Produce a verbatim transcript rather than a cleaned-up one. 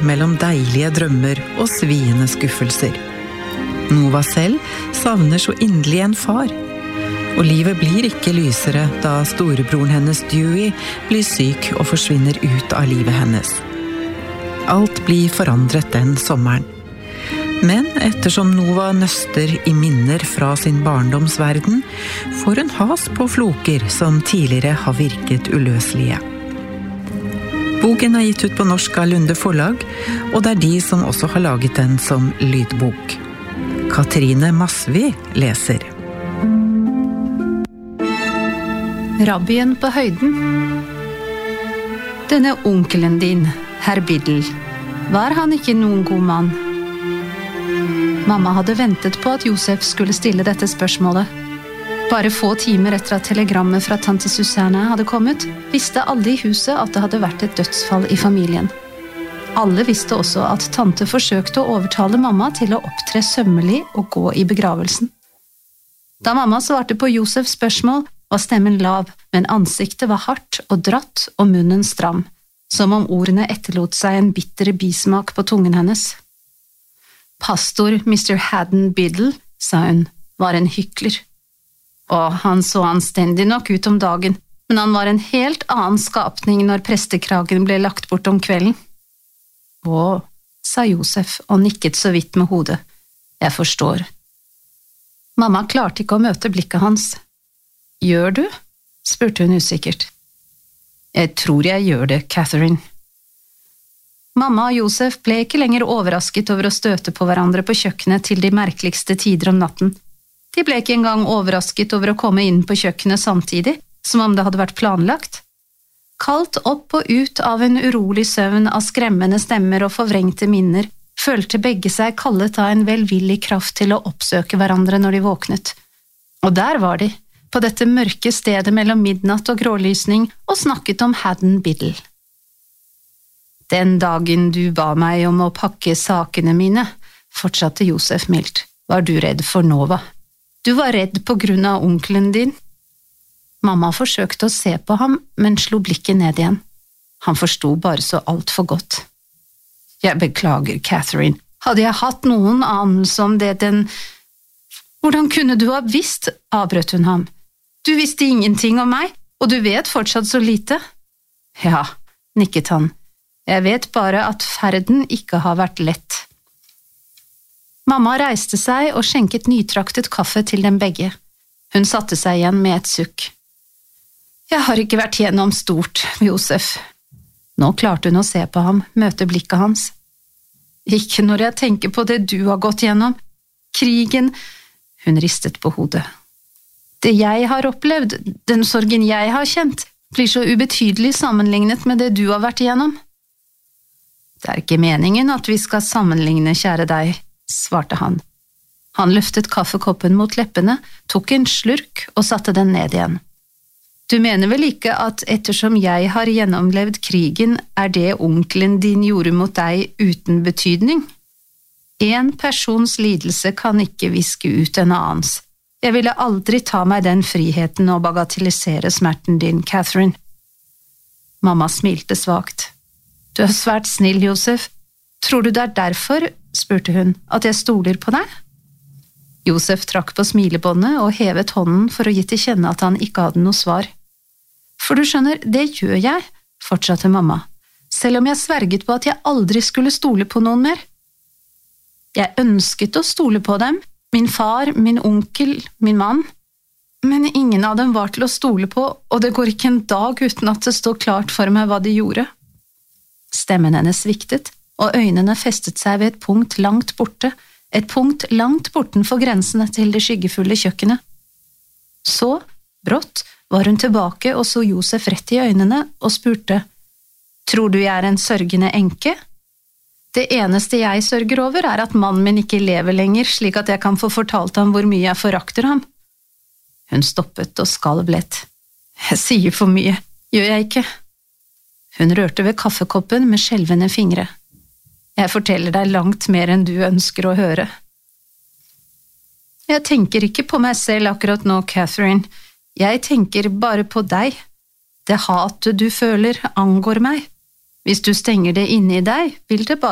mellom deilige drømmer og sviende skuffelser. Nova selv savner så inderlig en far, og livet blir ikke lysere da storebroren hennes Dewey blir syk og forsvinner ut av livet hennes. Alt blir forandret den sommeren. Men ettersom Nova nøster i minner fra sin barndomsverden, får hun has på floker som tidligere har virket uløselige. Boken er gitt ut på norsk av Lunde forlag, og det er de som også har laget den som lydbok. Katrine Masvi leser. Rabbien på høyden. Denne onkelen din, herr Biddle, var han ikke noen god mann? Mamma hadde ventet på at Josef skulle stille dette spørsmålet. Bare få timer etter at telegrammet fra tante Susanne hadde kommet, visste alle i huset at det hadde vært et dødsfall i familien. Alle visste også at tante forsøkte å overtale mamma til å opptre sømmelig og gå i begravelsen. Da mamma svarte på Josefs spørsmål, var stemmen lav, men ansiktet var hardt og dratt og munnen stram, som om ordene etterlot seg en bitter bismak på tungen hennes. Pastor mister Haddon Biddle, sa hun, var en hykler. Og han så anstendig nok ut om dagen, men han var en helt annen skapning når prestekragen ble lagt bort om kvelden. Å, sa Josef og nikket så vidt med hodet. Jeg forstår. Mamma klarte ikke å møte blikket hans. Gjør du? Spurte hun usikkert. Jeg tror jeg gjør det, Catherine. Mamma og Josef ble ikke lenger overrasket over å støte på hverandre på kjøkkenet til de merkeligste tider om natten. De ble ikke engang overrasket over å komme inn på kjøkkenet samtidig, som om det hadde vært planlagt. Kalt opp og ut av en urolig søvn av skremmende stemmer og forvrengte minner, følte begge seg kallet av en velvillig kraft til å oppsøke hverandre når de våknet. Og der var de, på dette mørke stedet mellom midnatt og grålysning, og snakket om Haddon Biddle. Den dagen du ba meg om å pakke sakene mine, fortsatte Josef mildt, var du redd for Nova. Du var redd på grunn av onkelen din. Mamma forsøkte å se på ham, men slo blikket ned igjen. Han forstod bare så alt for godt. Jeg beklager, Catherine. Hadde jeg hatt noen anelse om det den... Hvordan kunne du ha visst, avbrøt hun ham. Du visste ingenting om meg, og du vet fortsatt så lite. Ja, nikket han. Jeg vet bare at ferden ikke har vært lett. Mamma reiste seg og skjenket nytraktet kaffe til dem begge. Hun satte seg igjen med et sukk. Jeg har ikke vært gjennom stort, Josef. Nå klarte hun å se på ham, møte blikket hans. Ikke når jeg tenker på det du har gått gjennom. Krigen, hun ristet på hodet. Det jeg har opplevd, den sorgen jeg har kjent, blir så ubetydelig sammenlignet med det du har vært igjennom. Det er ikke meningen at vi skal sammenligne, kjære deg, svarte han. Han løftet kaffekoppen mot leppene, tok en slurk og satte den ned igjen. Du mener vel ikke at ettersom jeg har gjennomlevd krigen, er det onkelen din gjorde mot deg uten betydning? En persons lidelse kan ikke viske ut en annens. Jeg ville aldri ta meg den friheten å bagatellisere smerten din, Catherine. Mamma smilte svagt. Du er svært snill, Josef. Tror du det er derfor, spurte hun, at jeg stoler på deg? Josef trakk på smilebåndet og hevet hånden for å gi til kjenne at han ikke hadde noe svar. For du skjønner, det gjør jeg, fortsatte mamma, selv om jeg sverget på at jeg aldri skulle stole på noen mer. Jeg ønsket å stole på dem, min far, min onkel, min mann, men ingen av dem var til å stole på, og det går ikke en dag uten at det står klart for meg hva de gjorde. Stemmen hennes sviktet, og øynene festet seg ved et punkt langt borte, et punkt langt bortenfor grensene til det skyggefulle kjøkkenet. Så, brått, var hun tilbake og så Josef rett i øynene og spurte, «Tror du jeg er en sørgende enke?» Det eneste jeg sørger over er at mannen min ikke lever lenger, slik at jeg kan få fortalt ham hvor mye jeg forakter ham. Hun stoppet og skalv lett. Jeg sier for mye, gjør jeg ikke? Hun rørte ved kaffekoppen med skjelvende fingre. Jeg forteller deg langt mer enn du ønsker å høre. Jeg tenker ikke på meg selv akkurat nå, Catherine. Jeg tenker bare på deg. Det hatet du føler angår meg. Hvis du stenger det inne i deg, vil det bare